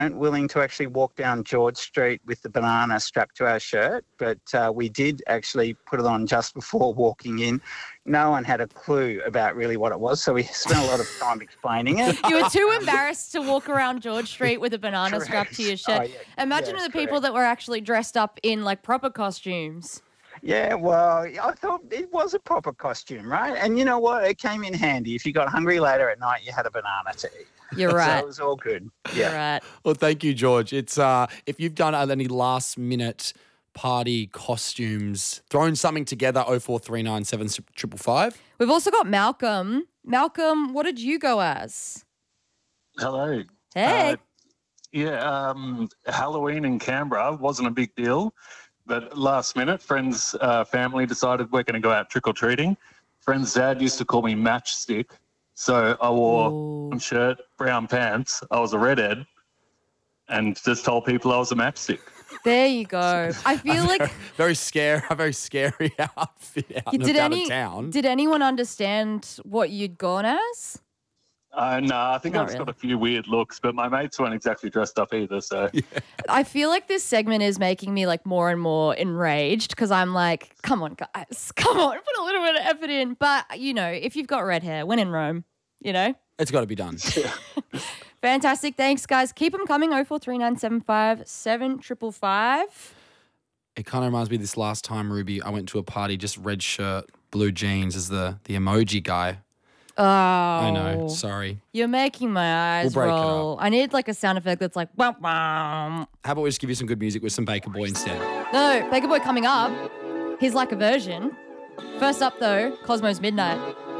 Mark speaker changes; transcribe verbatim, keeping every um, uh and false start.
Speaker 1: weren't willing to actually walk down George Street with the banana strapped to our shirt, but uh, we did actually put it on just before walking in. No one had a clue about really what it was, so we spent a lot of time explaining it.
Speaker 2: You were too embarrassed to walk around George Street with a banana
Speaker 1: Correct.
Speaker 2: strapped to your shirt.
Speaker 1: Oh, yeah.
Speaker 2: Imagine
Speaker 1: Yes,
Speaker 2: the people
Speaker 1: correct.
Speaker 2: that were actually dressed up in like proper costumes.
Speaker 1: Yeah, well, I thought it was a proper costume, right? And you know what? It came in handy. If you got hungry later at night, you had a banana to eat.
Speaker 2: You're
Speaker 1: So
Speaker 2: right.
Speaker 1: it was all good.
Speaker 2: You're
Speaker 1: Yeah.
Speaker 2: right.
Speaker 3: Well, thank you, George. It's uh, if you've done any last minute party costumes, thrown something together, oh four three nine seven triple five.
Speaker 2: We've also got Malcolm. Malcolm, what did you go as?
Speaker 4: Hello.
Speaker 2: Hey.
Speaker 4: Uh, yeah, um, Halloween in Canberra wasn't a big deal, but last minute, friends, uh, family decided we're going to go out trick-or-treating. Friend's dad used to call me Matchstick, so I wore
Speaker 2: Ooh.
Speaker 4: one shirt, brown pants. I was a redhead, and just told people I was a matchstick.
Speaker 2: There you go. I feel like
Speaker 3: Very scary, a very scary outfit out and
Speaker 2: did
Speaker 3: about
Speaker 2: any
Speaker 3: of town.
Speaker 2: did anyone understand what you'd gone as?
Speaker 4: Uh, no, I think
Speaker 2: Not
Speaker 4: I've just
Speaker 2: really.
Speaker 4: got a few weird looks, but my mates weren't exactly dressed up either, so...
Speaker 2: I feel like this segment is making me like more and more enraged because I'm like, come on, guys, come on, put a little bit of effort in. But you know, if you've got red hair, when in Rome, you know.
Speaker 3: It's got to be done.
Speaker 2: Fantastic, thanks, guys. Keep them coming. Oh four three nine seven five seven triple five.
Speaker 3: It kind of reminds me of this last time, Ruby. I went to a party, just red shirt, blue jeans as the the emoji guy.
Speaker 2: Oh,
Speaker 3: I know. Sorry.
Speaker 2: You're making my eyes
Speaker 3: We'll break it
Speaker 2: roll. I need like a sound effect that's like, wah, wah.
Speaker 3: How about we just give you some good music with some Baker Boy instead?
Speaker 2: No, Baker Boy coming up. He's like a version. First up though, Cosmo's Midnight.